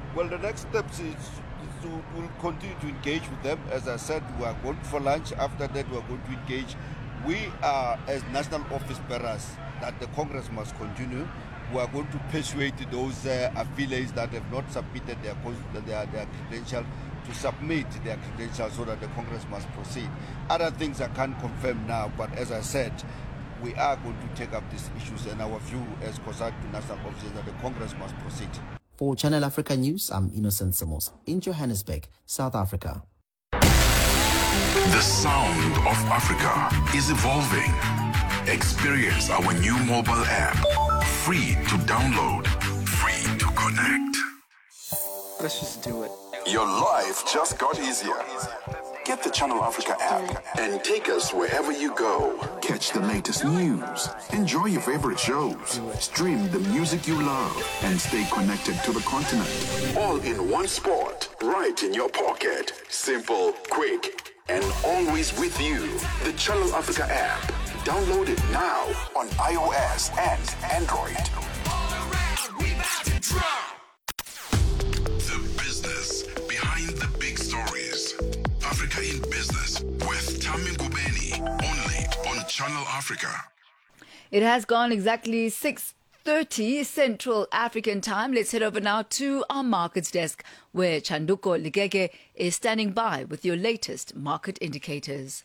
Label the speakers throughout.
Speaker 1: Well, the next steps is we'll continue to engage with them. As I said, we are going for lunch. After that, we are going to engage. We are, as national office bearers, that the Congress must continue. We are going to persuade those affiliates that have not submitted their credential to submit their credentials so that the Congress must proceed. Other things I can't confirm now, but as I said, we are going to take up these issues, and our view as COSATU national officers that the Congress must proceed.
Speaker 2: For Channel Africa News, I'm Innocent Samos in Johannesburg, South Africa.
Speaker 3: The sound of Africa is evolving. Experience our new mobile app. Free to download, free to connect.
Speaker 4: Let's just do it.
Speaker 3: Your life just got easier. Get the Channel Africa app and take us wherever you go. Catch the latest news, enjoy your favorite shows, stream the music you love, and stay connected to the continent. All in one spot, right in your pocket. Simple, quick, and always with you. The Channel Africa app. Download it now on iOS and Android. The business behind the big stories. Africa in Business with Tami Ngubeni, only on Channel Africa.
Speaker 5: It has gone exactly 6:30 Central African time. Let's head over now to our markets desk, where Chanduko Ligege is standing by with your latest market indicators.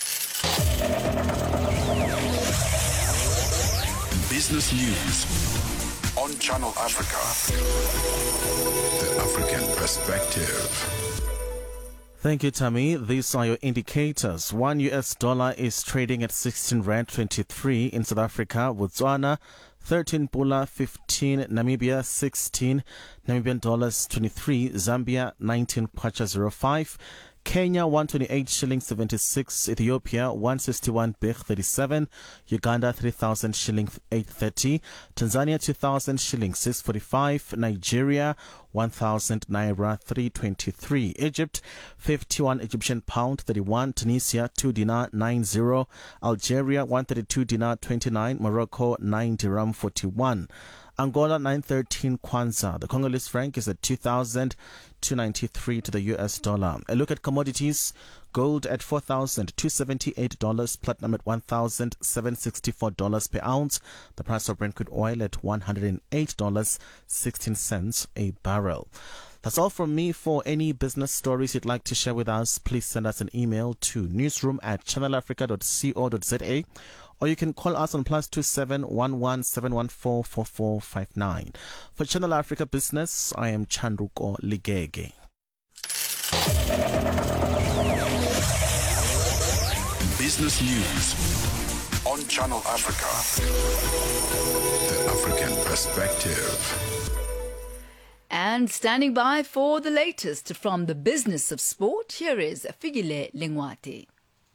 Speaker 3: Business news on Channel Africa. The African perspective.
Speaker 6: Thank you, Tammy. These are your indicators. $1 is trading at 16 Rand 23 in South Africa. Botswana, 13 Pula 15, Namibia 16, Namibian dollars 23, Zambia 19 Kwacha 05, Kenya 128 shillings 76, Ethiopia 161 birr 37, Uganda 3,000 shillings 830, Tanzania 2,000 shillings 645, Nigeria 1,000 naira 323, Egypt 51 Egyptian pound 31, Tunisia 2 dinar 90, Algeria 132 dinar 29, Morocco 9 dirham 41. Angola 913 kwanza. The Congolese franc is at 2,293 to the US dollar. A look at commodities. Gold at $4,278, platinum at $1,764 per ounce. The price of Brent crude oil at $108.16 a barrel. That's all from me. For any business stories you'd like to share with us, please send us an email to newsroom@channelafrica.co.za, or you can call us on +27 11 714 4459. For Channel Africa Business, I am Chanduko Ligege.
Speaker 3: Business news on Channel Africa. The African perspective.
Speaker 5: And standing by for the latest from the business of sport, here is Figile Lengwati.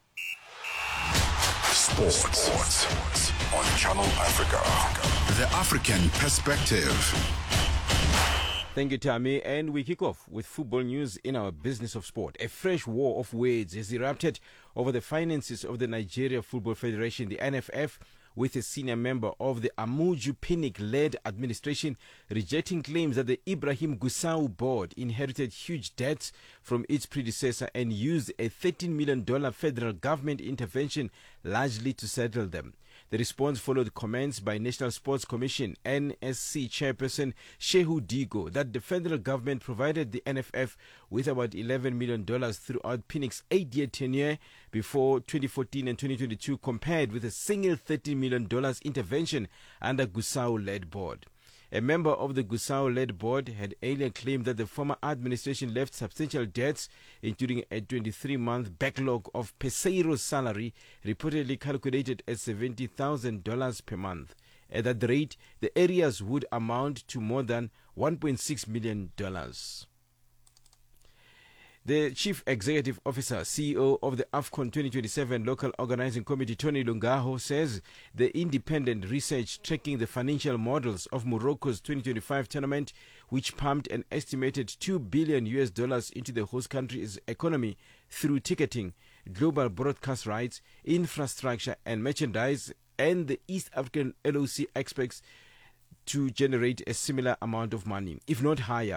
Speaker 3: Sports on Channel Africa. The African perspective.
Speaker 7: Thank you, Tammy. And we kick off with football news in our business of sport. A fresh war of words has erupted over the finances of the Nigeria Football Federation, the NFF, with a senior member of the Amuju Pinnick-led administration rejecting claims that the Ibrahim Gusau board inherited huge debts from its predecessor and used a $13 million federal government intervention largely to settle them. The response followed comments by National Sports Commission NSC chairperson Shehu Digo that the federal government provided the NFF with about $11 million throughout Pinnick's 8-year tenure before 2014 and 2022, compared with a single $13 million intervention under Gusau-led board. A member of the Gusau-led board had earlier claimed that the former administration left substantial debts, including a 23-month backlog of Peseiro's salary, reportedly calculated at $70,000 per month. At that rate, the areas would amount to more than $1.6 million. The Chief Executive Officer, CEO of the AFCON 2027 Local Organizing Committee, Tony Lungaho, says the independent research tracking the financial models of Morocco's 2025 tournament, which pumped an estimated $2 billion into the host country's economy through ticketing, global broadcast rights, infrastructure and merchandise, and the East African LOC expects to generate a similar amount of money, if not higher.